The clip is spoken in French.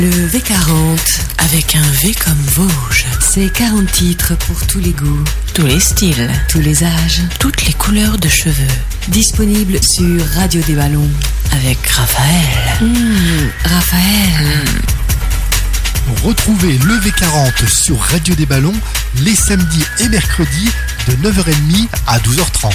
Le V40, avec un V comme Vosges. C'est 40 titres pour tous les goûts, tous les styles, tous les âges, toutes les couleurs de cheveux. Disponible sur Radio des Ballons avec Raphaël. Raphaël. Retrouvez le V40 sur Radio des Ballons les samedis et mercredis de 9h30 à 12h30.